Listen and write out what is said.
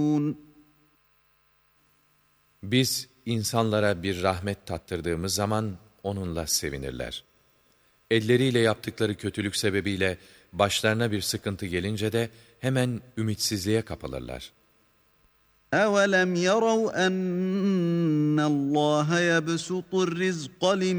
Biz insanlara bir rahmet tattırdığımız zaman onunla sevinirler. Elleriyle yaptıkları kötülük sebebiyle başlarına bir sıkıntı gelince de hemen ümitsizliğe kapılırlar. أَوَلَمْ يَرَوْا أَنَّ اللّٰهَ يَبْسُطُ الرِّزْقَ